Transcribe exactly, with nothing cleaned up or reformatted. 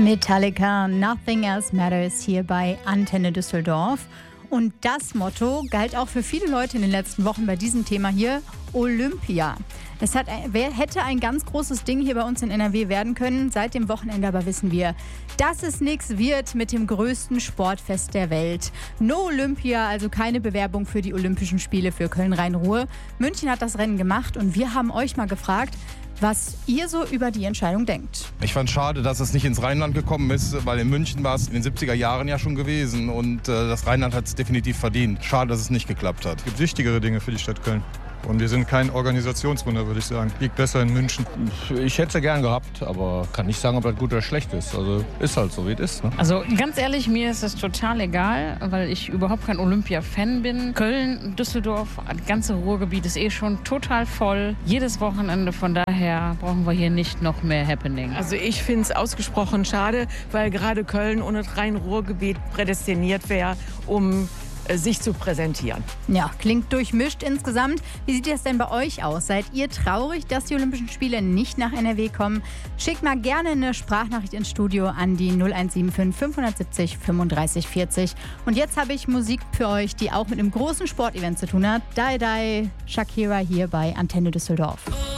Metallica, Nothing Else Matters hier bei Antenne Düsseldorf. Und das Motto galt auch für viele Leute in den letzten Wochen bei diesem Thema hier, Olympia. Es hat, wer hätte ein ganz großes Ding hier bei uns in N R W werden können. Seit dem Wochenende aber wissen wir, dass es nichts wird mit dem größten Sportfest der Welt. No Olympia, also keine Bewerbung für die Olympischen Spiele für Köln-Rhein-Ruhr. München hat das Rennen gemacht und wir haben euch mal gefragt, was ihr so über die Entscheidung denkt. Ich fand es schade, dass es nicht ins Rheinland gekommen ist, weil in München war es in den siebziger Jahren ja schon gewesen und äh, das Rheinland hat es definitiv verdient. Schade, dass es nicht geklappt hat. Es gibt wichtigere Dinge für die Stadt Köln. Und wir sind kein Organisationswunder, würde ich sagen. Liegt besser in München. Ich hätte es gern gehabt, aber kann nicht sagen, ob das gut oder schlecht ist. Also ist halt so, wie es ist. Ne? Also ganz ehrlich, mir ist es total egal, weil ich überhaupt kein Olympia-Fan bin. Köln, Düsseldorf, das ganze Ruhrgebiet ist eh schon total voll. Jedes Wochenende, von daher brauchen wir hier nicht noch mehr Happening. Also ich finde es ausgesprochen schade, weil gerade Köln ohne das Rhein-Ruhr-Gebiet prädestiniert wäre, um sich zu präsentieren. Ja, klingt durchmischt insgesamt. Wie sieht es denn bei euch aus? Seid ihr traurig, dass die Olympischen Spiele nicht nach N R W kommen? Schickt mal gerne eine Sprachnachricht ins Studio an die null eins sieben fünf fünf sieben null fünfunddreißig vierzig. Und jetzt habe ich Musik für euch, die auch mit einem großen Sportevent zu tun hat. Die Die, Shakira hier bei Antenne Düsseldorf.